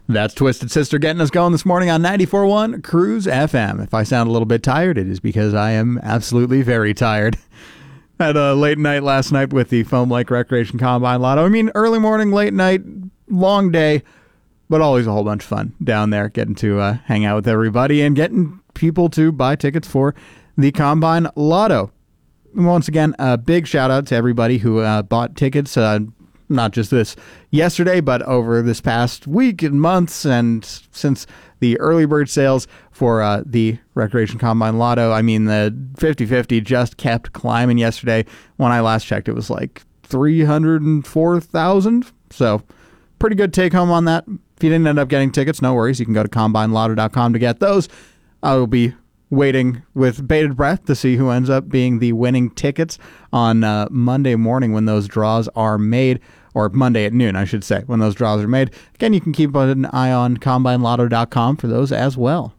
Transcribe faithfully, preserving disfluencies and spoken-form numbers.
That's Twisted Sister getting us going this morning on ninety-four point one Cruise F M. If I sound a little bit tired, it is because I am absolutely very tired. Had a late night last night with the Foam Lake Recreation Combine Lotto. I mean, early morning, late night, long day, but always a whole bunch of fun down there, getting to uh, hang out with everybody and getting people to buy tickets for the Combine Lotto. Once again, a big shout out to everybody who uh, bought tickets, uh, not just this yesterday, but over this past week and months, and since the early bird sales for uh, the Recreation Combine Lotto. I mean, the fifty-fifty just kept climbing yesterday. When I last checked, it was like three hundred four thousand. So pretty good take home on that. If you didn't end up getting tickets, no worries. You can go to combine lotto dot com to get those. I will be waiting with bated breath to see who ends up being the winning tickets on uh, Monday morning when those draws are made, or Monday at noon, I should say, when those draws are made. Again, you can keep an eye on combine lotto dot com for those as well.